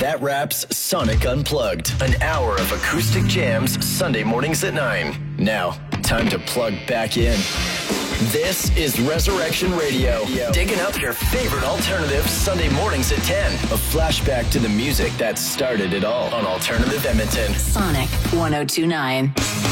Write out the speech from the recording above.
That wraps Sonic Unplugged, an hour of acoustic jams Sunday mornings at 9. Now, time to plug back in. This is Resurrection Radio, digging up your favorite alternative Sunday mornings at 10. A flashback to the music that started it all on Alternative Edmonton. Sonic 102.9.